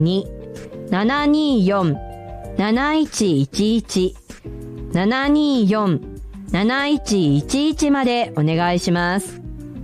02-724-7111 724-7111までお願いします。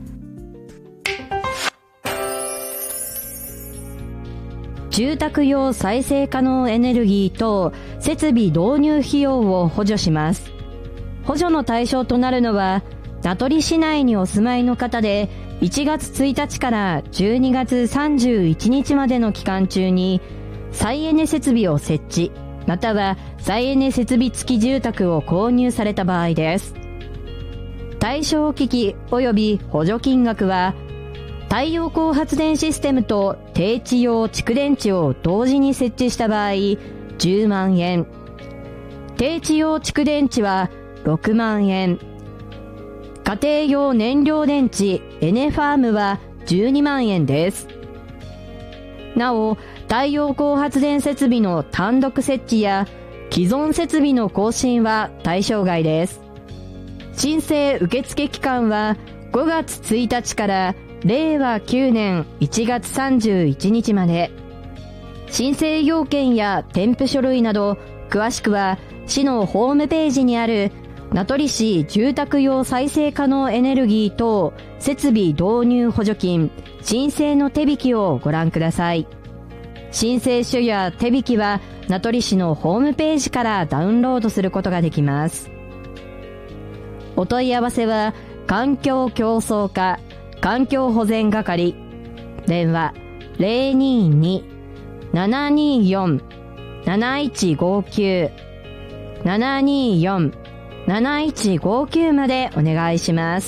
住宅用再生可能エネルギー等設備導入費用を補助します。補助の対象となるのは、名取市内にお住まいの方で、1月1日から12月31日までの期間中に、再エネ設備を設置、または再エネ設備付き住宅を購入された場合です。対象機器及び補助金額は、太陽光発電システムと低地用蓄電池を同時に設置した場合、10万円。低地用蓄電池は6万円。家庭用燃料電池エネファームは12万円です。なお、太陽光発電設備の単独設置や既存設備の更新は対象外です。申請受付期間は5月1日から令和9年1月31日まで。申請要件や添付書類など詳しくは市のホームページにある名取市住宅用再生可能エネルギー等設備導入補助金申請の手引きをご覧ください。申請書や手引きは名取市のホームページからダウンロードすることができます。お問い合わせは環境競争課環境保全係、電話 022-724-7159 724-7159 までお願いします。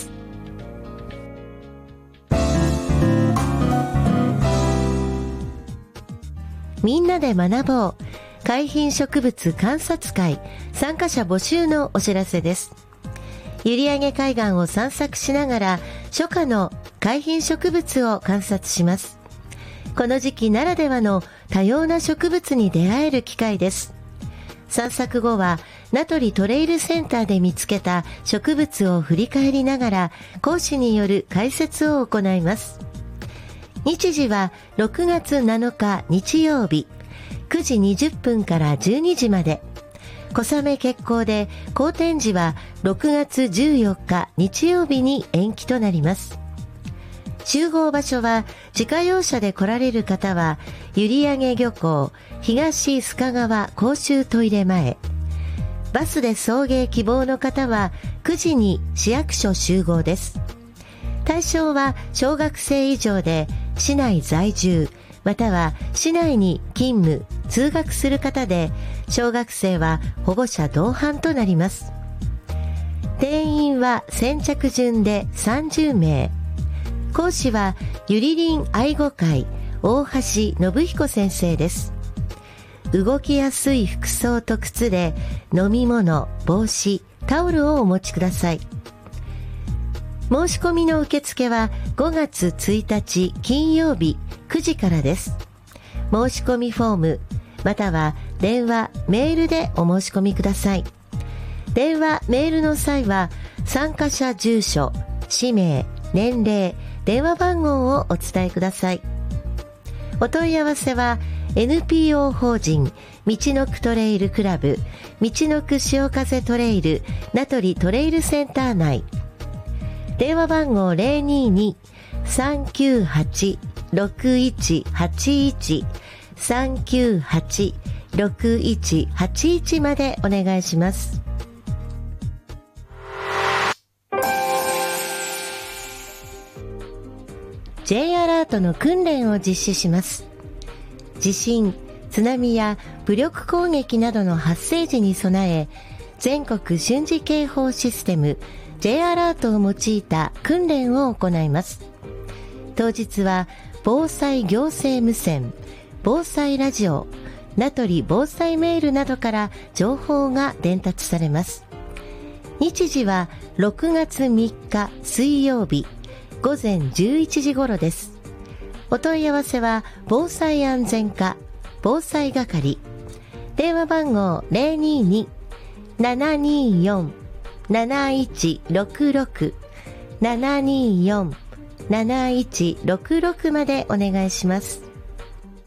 みんなで学ぼう海浜植物観察会参加者募集のお知らせです。閖上海岸を散策しながら初夏の海浜植物を観察します。この時期ならではの多様な植物に出会える機会です。散策後は名取トレイルセンターで見つけた植物を振り返りながら講師による解説を行います。日時は6月7日日曜日9時20分から12時まで。小雨決行で好天時は6月14日日曜日に延期となります。集合場所は自家用車で来られる方は閖上漁港東須賀川公衆トイレ前、バスで送迎希望の方は9時に市役所集合です。対象は小学生以上で市内在住または市内に勤務通学する方で、小学生は保護者同伴となります。定員は先着順で30名。講師はゆりりん愛護会大橋信彦先生です。動きやすい服装と靴で飲み物、帽子、タオルをお持ちください。申し込みの受付は5月1日金曜日9時からです。申し込みフォームまたは電話、メールでお申し込みください。電話、メールの際は参加者住所、氏名、年齢、電話番号をお伝えください。お問い合わせは NPO 法人みちのくトレイルクラブみちのく潮風トレイル名取トレイルセンター内、電話番号 022-398-6181 398-6181 までお願いします。J アラートの訓練を実施します。地震、津波や武力攻撃などの発生時に備え、全国瞬時警報システム J アラートを用いた訓練を行います。当日は防災行政無線、防災ラジオ、名取防災メールなどから情報が伝達されます。日時は6月3日水曜日午前11時頃です。お問い合わせは防災安全課防災係、電話番号 022-724-7166 724-7166 までお願いします。